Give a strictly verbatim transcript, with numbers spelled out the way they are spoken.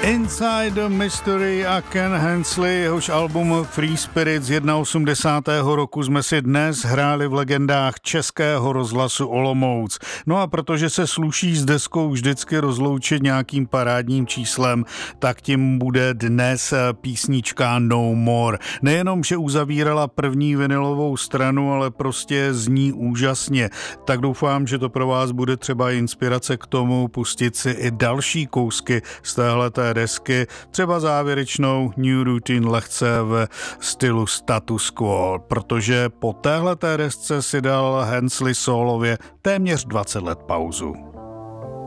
Inside the Mystery a Ken Hensley, jehož album Free Spirits osmdesátého prvního roku jsme si dnes hráli v legendách Českého rozhlasu Olomouc. No a protože se sluší s deskou vždycky rozloučit nějakým parádním číslem, tak tím bude dnes písnička No More. Nejenom, že uzavírala první vinylovou stranu, ale prostě zní úžasně. Tak doufám, že to pro vás bude třeba inspirace k tomu pustit si i další kousky z téhleté desky, třeba závěrečnou New Routine lehce v stylu Status Quo, protože po téhleté desce si dal Hensley sólově téměř dvacet let pauzu.